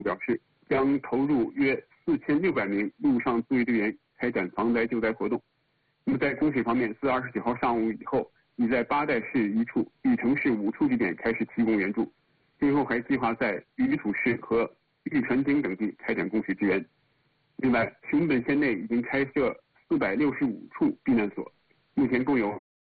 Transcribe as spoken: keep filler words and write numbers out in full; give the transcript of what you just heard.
表示，将投入约四千六百名陆上自卫队员开展防灾救灾活动。那么在供水方面，自二十九号上午以后，已在八代市一处、禹城市五处地点开始提供援助，今后还计划在鱼土市和玉川町等地开展供水支援。另外，熊本县内已经开设四百六十五处避难所，目前共有